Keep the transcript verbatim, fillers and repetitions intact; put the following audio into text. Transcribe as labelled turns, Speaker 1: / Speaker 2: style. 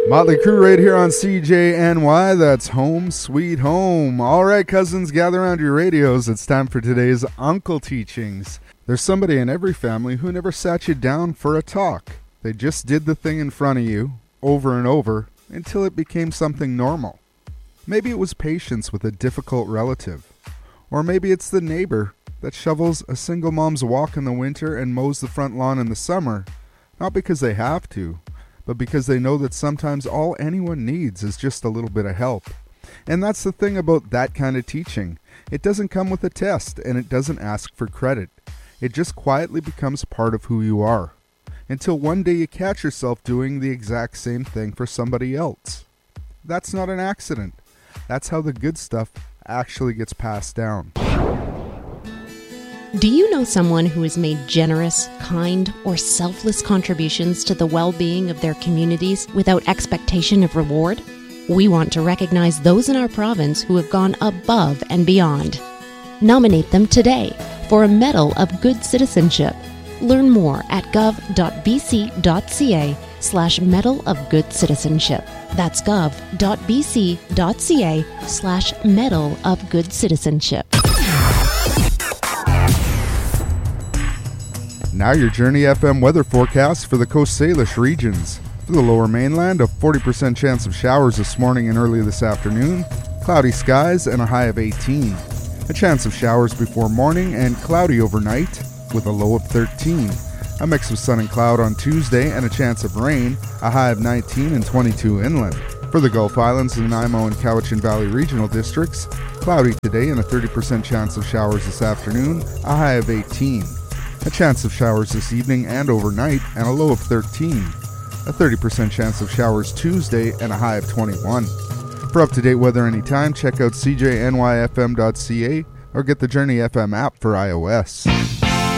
Speaker 1: Motley Crue right here on C J N Y. That's home sweet home. All right, cousins, gather around your radios. It's time for today's Uncle Teachings. There's somebody in every family who never sat you down for a talk. They just did the thing in front of you over and over until it became something normal. Maybe it was patience with a difficult relative. Or maybe it's the neighbor that shovels a single mom's walk in the winter and mows the front lawn in the summer, not because they have to, but because they know that sometimes all anyone needs is just a little bit of help. And that's the thing about that kind of teaching. It doesn't come with a test, and it doesn't ask for credit. It just quietly becomes part of who you are, until one day you catch yourself doing the exact same thing for somebody else. That's not an accident. That's how the good stuff actually gets passed down.
Speaker 2: Do you know someone who has made generous, kind, or selfless contributions to the well-being of their communities without expectation of reward? We want to recognize those in our province who have gone above and beyond. Nominate them today for a Medal of Good Citizenship. Learn more at gov.bc.ca slash Medal of Good Citizenship. That's gov.bc.ca slash Medal of Good Citizenship.
Speaker 1: Now your Journey F M weather forecast for the Coast Salish regions. For the lower mainland, a forty percent chance of showers this morning and early this afternoon, cloudy skies and a high of eighteen. A chance of showers before morning and cloudy overnight with a low of thirteen. A mix of sun and cloud on Tuesday and a chance of rain, a high of nineteen and twenty-two inland. For the Gulf Islands and Nanaimo and Cowichan Valley regional districts, cloudy today and a thirty percent chance of showers this afternoon, a high of eighteen. A chance of showers this evening and overnight and a low of thirteen. A thirty percent chance of showers Tuesday and a high of twenty-one. For up-to-date weather anytime, check out c j n y f m dot c a or get the Journey F M app for iOS.